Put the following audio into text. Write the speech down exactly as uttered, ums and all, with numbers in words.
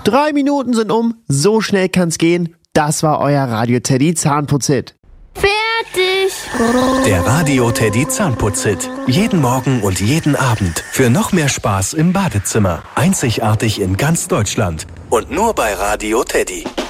Drei Minuten sind um, so schnell kann's gehen. Das war euer Radio Teddy Zahnputz-Hit. Fertig! Der Radio Teddy Zahnputz-Hit. Jeden Morgen und jeden Abend. Für noch mehr Spaß im Badezimmer. Einzigartig in ganz Deutschland. Und nur bei Radio Teddy.